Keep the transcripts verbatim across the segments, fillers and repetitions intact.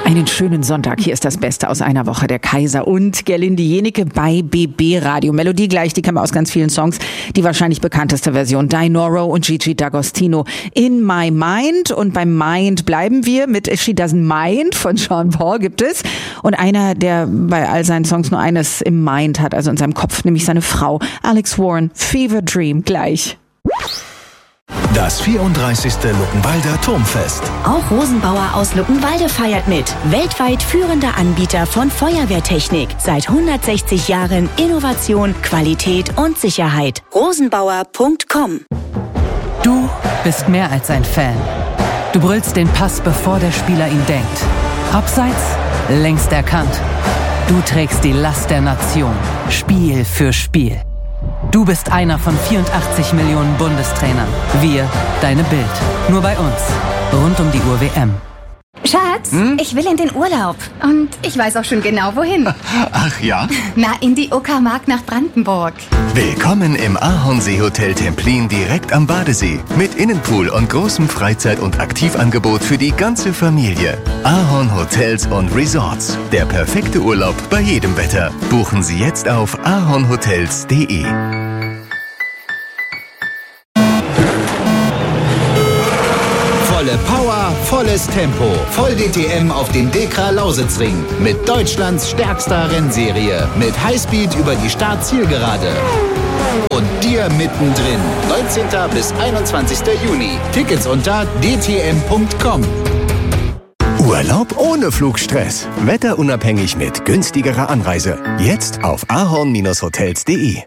Einen schönen Sonntag. Hier ist das Beste aus einer Woche. Der Kaiser und Gerlinde Jennecke bei B B Radio. Melodie gleich, die kennen wir aus ganz vielen Songs. Die wahrscheinlich bekannteste Version. Dinoro und Gigi D'Agostino. In My Mind. Und beim Mind bleiben wir mit She Doesn't Mind von Sean Paul gibt es. Und einer, der bei all seinen Songs nur eines im Mind hat, also in seinem Kopf, nämlich seine Frau. Alex Warren, Fever Dream, gleich. Das vierunddreißigste Luckenwalder Turmfest. Auch Rosenbauer aus Luckenwalde feiert mit. Weltweit führender Anbieter von Feuerwehrtechnik. Seit hundertsechzig Jahren Innovation, Qualität und Sicherheit. rosenbauer punkt com. Du bist mehr als ein Fan. Du brüllst den Pass, bevor der Spieler ihn denkt. Abseits, längst erkannt. Du trägst die Last der Nation. Spiel für Spiel. Du bist einer von vierundachtzig Millionen Bundestrainern. Wir, deine Bild. Nur bei uns. Rund um die Uhr W M. Schatz, hm? Ich will in den Urlaub. Und ich weiß auch schon genau, wohin. Ach ja? Na, in die Uckermark nach Brandenburg. Willkommen im Ahornsee Hotel Templin direkt am Badesee. Mit Innenpool und großem Freizeit- und Aktivangebot für die ganze Familie. Ahorn Hotels und Resorts. Der perfekte Urlaub bei jedem Wetter. Buchen Sie jetzt auf ahornhotels punkt de. Volle Power, volles Tempo. Voll D T M auf dem Dekra-Lausitzring. Mit Deutschlands stärkster Rennserie. Mit Highspeed über die Start-Zielgerade. Und dir mittendrin. neunzehnten bis einundzwanzigsten Juni. Tickets unter d t m punkt com. Urlaub ohne Flugstress. Wetterunabhängig mit günstigerer Anreise. Jetzt auf ahorn hotels punkt de.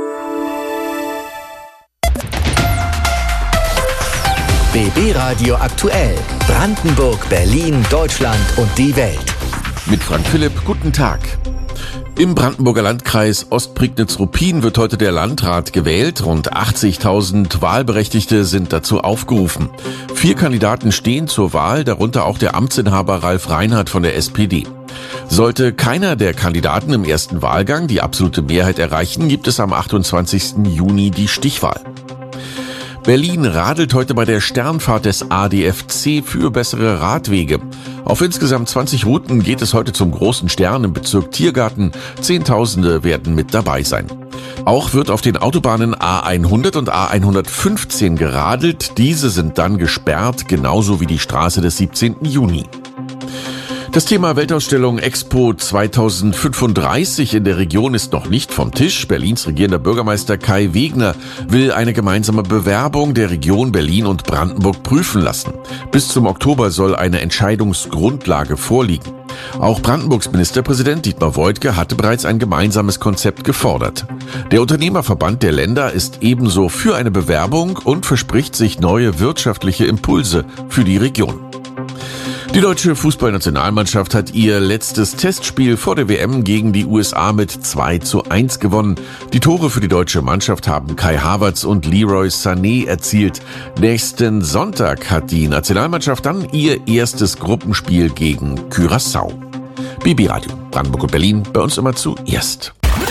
B B Radio aktuell. Brandenburg, Berlin, Deutschland und die Welt. Mit Frank Philipp, guten Tag. Im Brandenburger Landkreis Ostprignitz-Ruppin wird heute der Landrat gewählt. Rund achtzigtausend Wahlberechtigte sind dazu aufgerufen. Vier Kandidaten stehen zur Wahl, darunter auch der Amtsinhaber Ralf Reinhardt von der S P D. Sollte keiner der Kandidaten im ersten Wahlgang die absolute Mehrheit erreichen, gibt es am achtundzwanzigsten Juni die Stichwahl. Berlin radelt heute bei der Sternfahrt des A D F C für bessere Radwege. Auf insgesamt zwanzig Routen geht es heute zum großen Stern im Bezirk Tiergarten. Zehntausende werden mit dabei sein. Auch wird auf den Autobahnen A hundert und A hundertfünfzehn geradelt. Diese sind dann gesperrt, genauso wie die Straße des siebzehnten Juni. Das Thema Weltausstellung Expo zweitausendfünfunddreißig in der Region ist noch nicht vom Tisch. Berlins regierender Bürgermeister Kai Wegner will eine gemeinsame Bewerbung der Region Berlin und Brandenburg prüfen lassen. Bis zum Oktober soll eine Entscheidungsgrundlage vorliegen. Auch Brandenburgs Ministerpräsident Dietmar Woidke hatte bereits ein gemeinsames Konzept gefordert. Der Unternehmerverband der Länder ist ebenso für eine Bewerbung und verspricht sich neue wirtschaftliche Impulse für die Region. Die deutsche Fußballnationalmannschaft hat ihr letztes Testspiel vor der W M gegen die U S A mit zwei zu eins gewonnen. Die Tore für die deutsche Mannschaft haben Kai Havertz und Leroy Sané erzielt. Nächsten Sonntag hat die Nationalmannschaft dann ihr erstes Gruppenspiel gegen Curaçao. B B Radio, Brandenburg und Berlin, bei uns immer zuerst.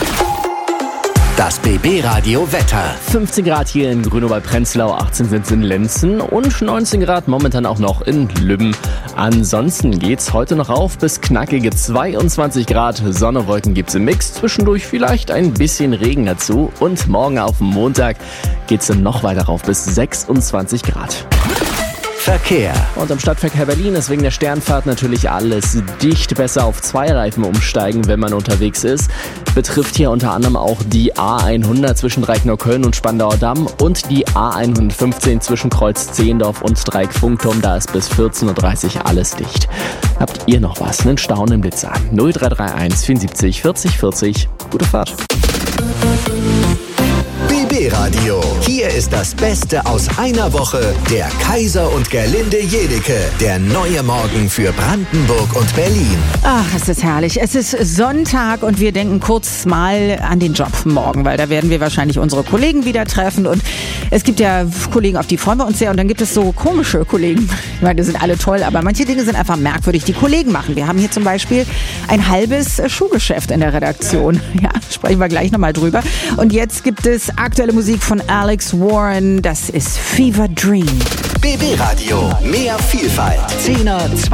Das B B Radio Wetter. fünfzehn Grad hier in Grünewald-Prenzlau, achtzehn sind es in Lenzen und neunzehn Grad momentan auch noch in Lübben. Ansonsten geht's heute noch auf bis knackige zweiundzwanzig Grad. Sonne, Wolken gibt's im Mix, zwischendurch vielleicht ein bisschen Regen dazu. Und morgen auf Montag geht's dann noch weiter rauf bis sechsundzwanzig Grad. Verkehr. Und am Stadtverkehr Berlin ist wegen der Sternfahrt natürlich alles dicht. Besser auf zwei Reifen umsteigen, wenn man unterwegs ist. Betrifft hier unter anderem auch die A hundert zwischen Dreieckneukölln und Spandauer Damm und die A hundertfünfzehn zwischen Kreuz Zehendorf und Dreieck-Funkturm. Da ist bis vierzehn Uhr dreißig alles dicht. Habt ihr noch was? Einen Stau im Blitzer. null drei drei eins vierundsiebzig vierzig vierzig. Gute Fahrt. B B Radio. Hier ist das Beste aus einer Woche. Der Kaiser und Gerlinde Jennecke. Der neue Morgen für Brandenburg und Berlin. Ach, es ist herrlich. Es ist Sonntag und wir denken kurz mal an den Job morgen, weil da werden wir wahrscheinlich unsere Kollegen wieder treffen. Und es gibt ja Kollegen, auf die freuen wir uns sehr. Und dann gibt es so komische Kollegen. Ich meine, die sind alle toll, aber manche Dinge sind einfach merkwürdig, die Kollegen machen. Wir haben hier zum Beispiel ein halbes Schuhgeschäft in der Redaktion. Ja, sprechen wir gleich nochmal drüber. Und jetzt gibt es aktuelle Musik von Alex Warren. Das ist Fever Dream. B B Radio. Mehr Vielfalt. Zehner,